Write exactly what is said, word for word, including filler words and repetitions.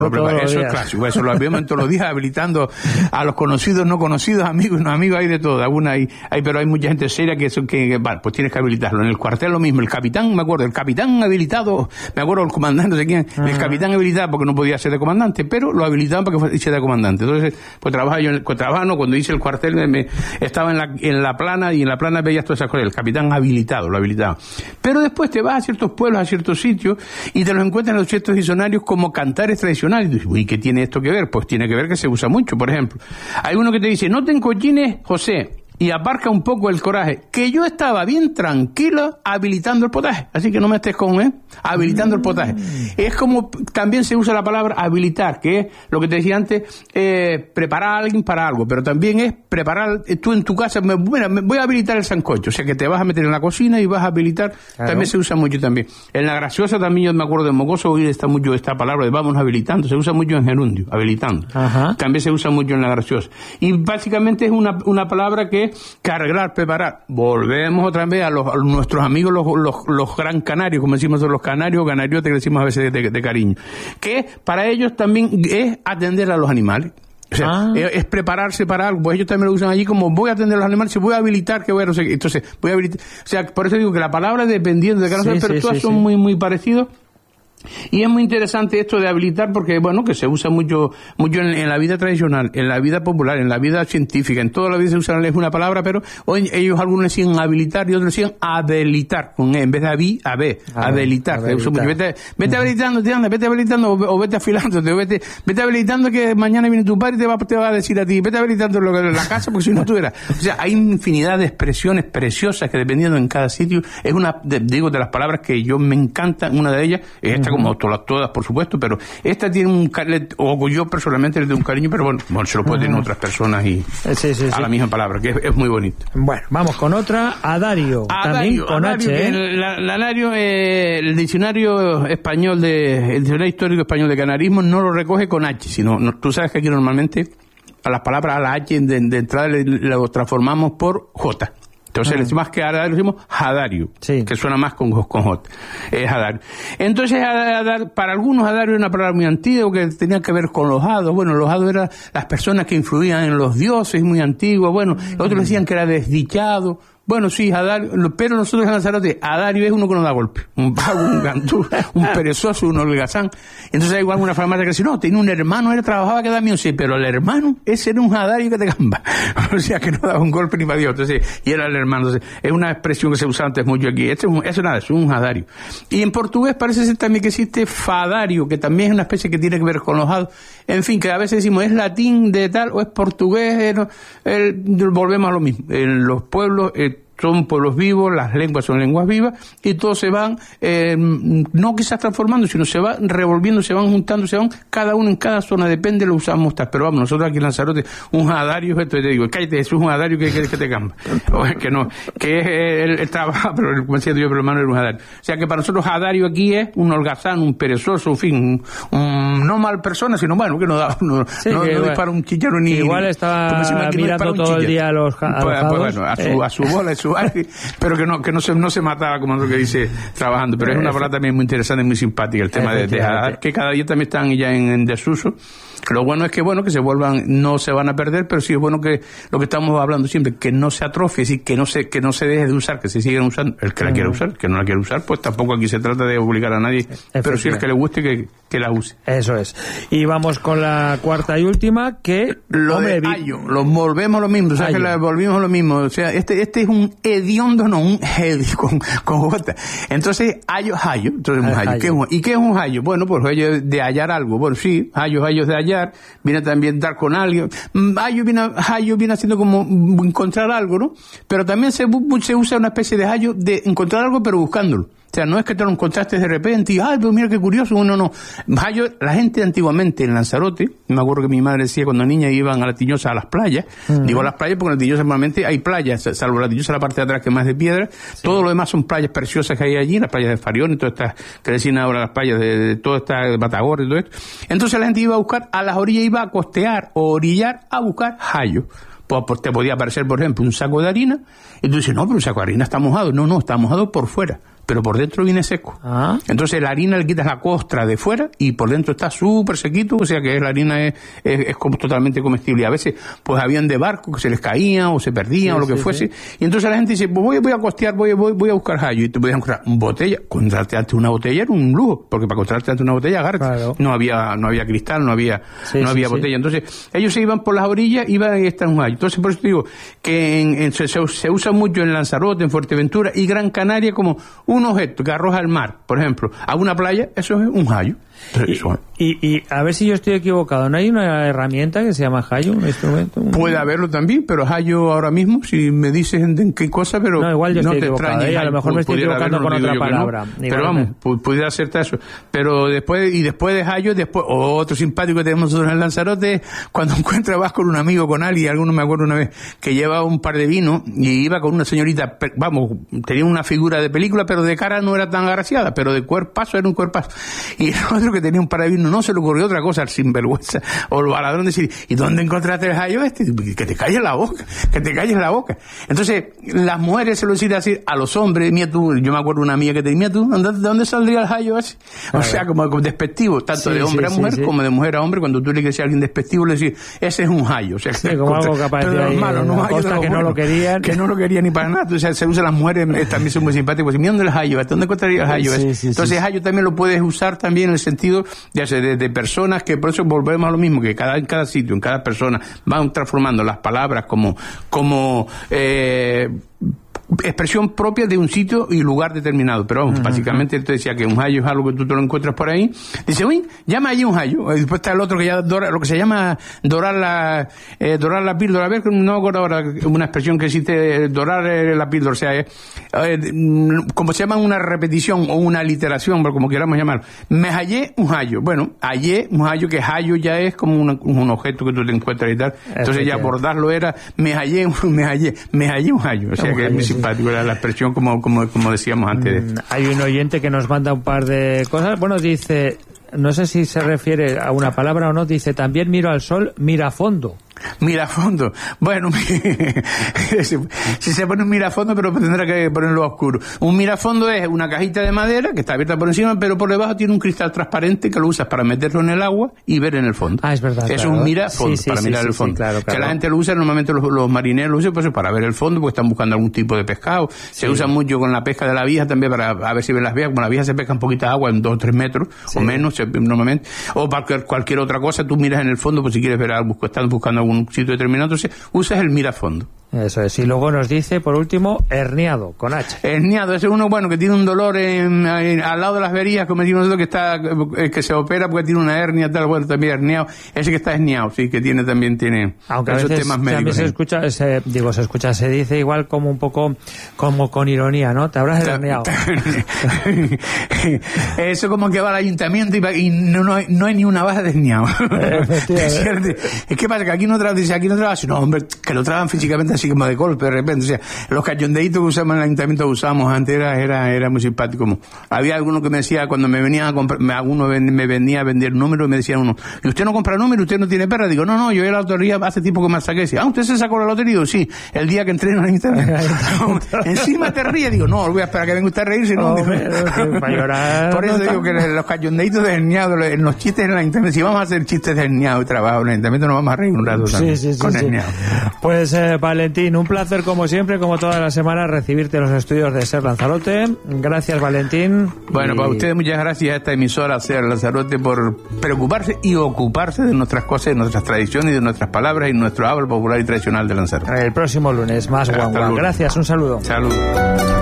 Eso es clásico, eso lo vemos todos los días, habilitando a los conocidos, no conocidos, amigos, no amigos, hay de todo. Alguna hay, hay, pero hay mucha gente seria que, que, que vale, pues tienes que habilitarlo. En el cuartel lo mismo, el capitán, me acuerdo, el capitán habilitado, me acuerdo el comandante, no sé quién, uh-huh. el capitán habilitado porque no podía ser de comandante, pero lo habilitaban para que fuese de comandante. Entonces, pues trabajaba yo, en el, trabajo, no, cuando hice el cuartel, me, me, estaba en la, en la plana y en la plana veías todas esas cosas, el capitán habilitado, lo habilitaba. Pero después te vas a ciertos pueblos, a ciertos sitios, y te los encuentras en los ciertos diccionarios como cantares tradicionales. Y dices, uy, ¿qué tiene esto que ver? Pues tiene que ver que se usa mucho. Por ejemplo, hay uno que te dice, no te encochines, José, y aparca un poco el coraje, que yo estaba bien tranquilo habilitando el potaje, así que no me estés con, ¿eh? Habilitando mm. el potaje. Es como, también se usa la palabra habilitar, que es lo que te decía antes, eh, preparar a alguien para algo, pero también es preparar, tú en tu casa, me, bueno, me voy a habilitar el sancocho, o sea que te vas a meter en la cocina y vas a habilitar, claro. También se usa mucho también. En la graciosa también yo me acuerdo de Mocoso, hoy está mucho esta palabra de vamos habilitando, se usa mucho en gerundio, habilitando. Ajá. También se usa mucho en la graciosa. Y básicamente es una, una palabra que que arreglar, preparar. Volvemos otra vez a, los, a nuestros amigos los, los, los gran canarios, como decimos los canarios, canariotes que decimos a veces de, de, de cariño, que para ellos también es atender a los animales. O sea, ah. es, es prepararse para algo, pues ellos también lo usan allí como voy a atender a los animales, voy a habilitar que voy a no sé qué. Entonces, voy a habilitar, o sea, por eso digo que la palabra dependiendo de cada cosa, sí, pero sí, todas sí, son sí. muy, muy parecidos. Y es muy interesante esto de habilitar porque, bueno, que se usa mucho mucho en, en la vida tradicional, en la vida popular, en la vida científica, en toda la vida se usa una palabra, pero hoy ellos algunos decían habilitar y otros decían habilitar, con E, en vez de habi, a B, habilitar. habilitar. Vete, vete habilitando, te anda, vete habilitando o, o vete afilándote, o vete, vete habilitando que mañana viene tu padre y te va, te va a decir a ti, vete habilitando lo que en la casa porque si no tú eras. O sea, hay infinidad de expresiones preciosas que dependiendo en cada sitio, es una, de, digo, de las palabras que yo me encantan, una de ellas es esta, como todas, todas, por supuesto, pero esta tiene un cariño, o yo personalmente le doy un cariño, pero bueno, bueno se lo pueden tener otras personas y sí, sí, a sí. la misma palabra, que es, es muy bonito. Bueno, vamos con otra, Adario, Adario también con Adario, H, ¿eh? El, el Adario, eh, el diccionario español de, el diccionario histórico español de canarismo no lo recoge con H, sino, no, tú sabes que aquí normalmente a las palabras, a la H de, de entrada le, lo transformamos por J. Entonces, uh-huh. más que Adario, decimos Adario, sí. que suena más con, con J. Es Adario. Entonces, Adar, para algunos Adario era una palabra muy antigua que tenía que ver con los hados. Bueno, los hados eran las personas que influían en los dioses, muy antiguos. Bueno, uh-huh. otros decían que era desdichado. Bueno, sí, Adario, pero nosotros en Lanzarote, Adario es uno que nos da golpe. Un vago, un gantú, un perezoso, un holgazán. Entonces hay alguna farmacia que dice, no, tenía un hermano, él trabajaba que da mío, sí, pero el hermano, ese era un Adario que te gamba. O sea, que no daba un golpe ni para Dios. Entonces, y era el hermano. Entonces, es una expresión que se usa antes mucho aquí. Este es un, eso nada, es un Adario. Y en portugués parece ser también que existe Fadario, que también es una especie que tiene que ver con los hados. En fin, que a veces decimos, es latín de tal, o es portugués, eh, no, el, volvemos a lo mismo. En los pueblos, eh, son pueblos vivos, las lenguas son lenguas vivas, y todos se van, eh, no quizás transformando, sino se van revolviendo, se van juntando, se van, cada uno en cada zona, depende, lo usamos, pero vamos, nosotros aquí en Lanzarote, un Adario, esto te digo, cállate, eso es un Adario que, que, que te camba, o es que no, que es el, el trabajo, pero como decía yo, pero hermano era un Adario. O sea que para nosotros Adario aquí es un holgazán, un perezoso, en fin, un, un, no mal persona, sino bueno, que no da, no, sí, no, que no igual, dispara un chillero ni... Igual está mirando todo el día a los, a los pues, hados, pues bueno, a su, eh. a su bola, a su pero que no que no se no se mataba como lo que dice trabajando, pero es una palabra también muy interesante y muy simpática el tema de, de que cada día también están ya en, en desuso. Lo bueno es que bueno que se vuelvan, no se van a perder, pero sí es bueno que lo que estamos hablando siempre, que no se atrofie, sí, que no se que no se deje de usar, que se sigan usando. El que la quiera usar, el que no la quiera usar, pues tampoco aquí se trata de obligar a nadie, pero sí el que le guste que, que la use. Eso es. Y vamos con la cuarta y última, que lo hombre, de ayo, lo volvemos a lo mismo, o sea, ayo. que la volvimos a lo mismo, o sea, este este es un hediondo, no, un hedio con con J. Entonces, ayo, ayo, entonces un ayo. ¿Qué es un, ¿Y qué es un ayo? Bueno, pues ayo de hallar algo. Bueno, sí, ayo, ayo de hallar, viene también dar con alguien. Ayo viene, ayo viene haciendo como encontrar algo, ¿no? Pero también se, se usa una especie de ayo de encontrar algo, pero buscándolo. O sea, no es que te lo encontraste de repente y, ay, pero mira qué curioso, uno no. Ayo, la gente antiguamente en Lanzarote, me acuerdo que mi madre decía cuando niña iban a la Tiñosa a las playas, uh-huh. digo a las playas porque en la Tiñosa normalmente hay playas, salvo la Tiñosa la parte de atrás que es más de piedra, sí. todo lo demás son playas preciosas que hay allí, las playas de Farión y todas estas, que decían ahora las playas de, de, de todas estas, de Batagor y todo esto. Entonces la gente iba a buscar, a las orillas iba a costear o orillar a buscar ayo. Pues te podía aparecer, por ejemplo, un saco de harina, y tú dices, no, pero un saco de harina está mojado. No, no, está mojado por fuera. pero por dentro viene seco. Ah. Entonces la harina le quitas la costra de fuera y por dentro está súper sequito, o sea que la harina es, es, es como totalmente comestible. Y a veces pues habían de barcos que se les caían o se perdían, sí, o lo que sí, fuese, sí. Y entonces la gente dice, pues voy, voy a costear, voy, voy, voy a buscar jallo, y te podías encontrar botella. Encontrarte ante una botella era un lujo, porque para encontrarte ante una botella, agárrate. Claro. No había, no había cristal, no había, sí, no había sí, botella. Sí. Entonces ellos se iban por las orillas, iban y estaban un jallo. Entonces por eso te digo que en, en, se, se usa mucho en Lanzarote, en Fuerteventura y Gran Canaria como un objeto que arroja al mar, por ejemplo, a una playa, eso es un jallo. Y, y, y a ver si yo estoy equivocado, ¿no hay una herramienta que se llama jallo, un instrumento? Un... Puede haberlo también, pero jallo ahora mismo, si me dices en qué cosa, pero no, igual yo no estoy te equivocado, ¿eh? A lo mejor me estoy equivocando con otra palabra. No, pero vamos, pudiera hacerte eso. Pero después, y después de jallo, después, otro simpático que tenemos nosotros en Lanzarote, cuando encuentras, vas con un amigo, con alguien, alguno me acuerdo una vez, que llevaba un par de vinos y iba con una señorita, vamos, tenía una figura de película, pero de cara no era tan agraciada, pero de cuerpazo era un cuerpazo. Y el otro que tenía un par de vinos, no se le ocurrió otra cosa al sinvergüenza o al baladrón decir, ¿y dónde encontraste el jallo este? Que te calles la boca, que te calles la boca. Entonces, las mujeres se lo decían así a los hombres, mira tú, yo me acuerdo de una amiga que te decía, mira tú, ¿de dónde saldría el jallo ese? O a sea, como, como despectivo, tanto sí, de hombre sí, a mujer sí, como sí. de mujer a hombre, cuando tú le decías a alguien despectivo, le decías, ese es un jallo. O sea, sí, como algo capaz de ahí, malo, no que bueno, no lo querían. Que no lo querían ni para nada. O sea, se usa las mujeres, también son muy simpáticos. Mira dónde el jallo, ¿dónde encontraría el jallo ese? Sí, sí, Entonces, el jallo también lo puedes usar también en el sentido de hacer de, de personas que, por eso volvemos a lo mismo, que cada en cada sitio, en cada persona, van transformando las palabras como, como eh, expresión propia de un sitio y lugar determinado. Pero vamos, uh-huh. básicamente él te decía que un jallo es algo que tú te lo encuentras por ahí. Dice, uy, llama allí un jallo. Y después está el otro que ya dora, lo que se llama dorar la eh, dorar la píldora. A ver, no me acuerdo ahora una expresión que existe, dorar eh, la píldora. O sea, eh, eh, como se llama una repetición o una literación, como queramos llamarlo. Me hallé un jallo. Bueno, hallé un jallo, que jallo ya es como una, un objeto que tú te encuentras y tal. Entonces ya abordarlo era, me hallé, me hallé, me hallé un jallo. O sea, que es muy simpático, era la expresión como, como, como decíamos antes. Mm, hay un oyente que nos manda un par de cosas. Bueno, dice, no sé si se refiere a una palabra o no, dice, también miro al sol, mira a fondo. Mirafondo. Bueno, si se pone un mirafondo, pero tendrá que ponerlo a oscuro. Un mirafondo es una cajita de madera que está abierta por encima, pero por debajo tiene un cristal transparente que lo usas para meterlo en el agua y ver en el fondo. Ah, es verdad. Eso claro. es un mirafondo, sí, sí, para sí, mirar sí, el fondo. Sí, claro, claro. Que la gente lo usa, normalmente los, los marineros lo usan pues, para ver el fondo, porque están buscando algún tipo de pescado. Sí. Se usa mucho con la pesca de la vieja también, para a ver si ven las viejas. Como la vieja se pesca en poquita agua, en dos o tres metros, sí. o menos, normalmente. O para cualquier, cualquier otra cosa, tú miras en el fondo, pues si quieres ver algo, estás buscando algún sitio determinado. Entonces usas el mirafondo. Eso es. Y luego nos dice, por último, herniado, con H. Herniado, ese es uno, bueno, que tiene un dolor en, en, al lado de las verías, como decimos nosotros, que está, que se opera porque tiene una hernia, tal, bueno, también herniado. Ese que está herniado, sí, que tiene también, tiene Aunque esos a veces, temas médicos. También se escucha, se, digo, se escucha, se dice igual como un poco, como con ironía, ¿no? Te habrás herniado. Eso como que va al ayuntamiento y, y no, no, hay, no hay ni una baja de herniado. Es que pasa que aquí no trabajan, dice, aquí no trabajan, no, hombre, que lo trabajan físicamente así como de golpe, de repente. O sea, los cachondeitos que usamos en el ayuntamiento que usábamos antes era, era, era muy simpático. Como, había alguno que me decía, cuando me venía a comprar, me, alguno me venía a vender números, me decía uno, ¿y usted no compra números? ¿Usted no tiene perra? Digo, no, no, yo era la lotería hace tiempo que me saqué. Decía, ah, ¿usted se sacó la lotería? Digo, sí, el día que entré en el ayuntamiento. Encima te ríe. Digo, no, voy a esperar a que venga usted a reírse. No, no, no, para llorar, por eso no digo que los cachondeitos de herniado, en los chistes en el ayuntamiento, si vamos a hacer chistes de herniado y trabajo en el ayuntamiento, nos vamos a reír un rato también, sí, sí, sí, con sí. herniado. Pues eh, Valentín, un placer como siempre, como todas las semanas, recibirte en los estudios de Ser Lanzarote. Gracias, Valentín. Bueno, y... para ustedes muchas gracias a esta emisora Ser Lanzarote por preocuparse y ocuparse de nuestras cosas, de nuestras tradiciones, de nuestras palabras y nuestro habla popular y tradicional de Lanzarote. El próximo lunes, más guan guan. Gracias, un saludo. Salud.